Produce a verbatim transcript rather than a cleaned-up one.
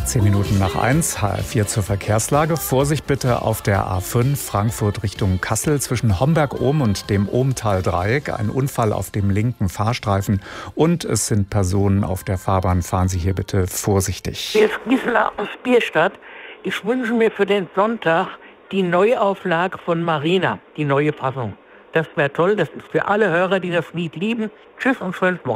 Zehn Minuten nach eins, H R vier zur Verkehrslage. Vorsicht bitte auf der A fünf Frankfurt Richtung Kassel zwischen Homberg-Ohm und dem Ohmtal-Dreieck. Ein Unfall auf dem linken Fahrstreifen und es sind Personen auf der Fahrbahn. Fahren Sie hier bitte vorsichtig. Hier ist Gisela aus Bierstadt. Ich wünsche mir für den Sonntag die Neuauflage von Marina, die neue Fassung. Das wäre toll, das ist für alle Hörer, die das Lied lieben. Tschüss und schönes Wochenende.